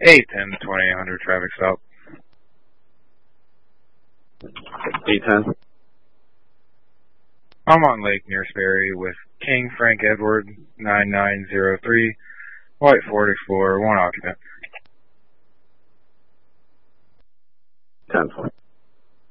A10 2800 traffic stop. A10. I'm on Lake near Sperry with King Frank Edward 9903, White Ford Explorer, 1 occupant. 1020.